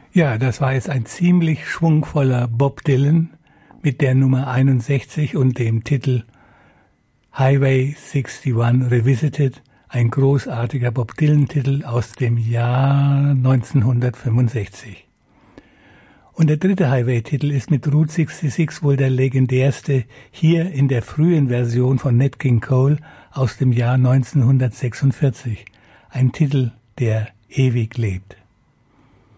Ja, das war jetzt ein ziemlich schwungvoller Bob Dylan mit der Nummer 61 und dem Titel Highway 61 Revisited, ein großartiger Bob Dylan-Titel aus dem Jahr 1965. Und der dritte Highway-Titel ist mit Route 66 wohl der legendärste, hier in der frühen Version von Nat King Cole aus dem Jahr 1946. Ein Titel, der ewig lebt.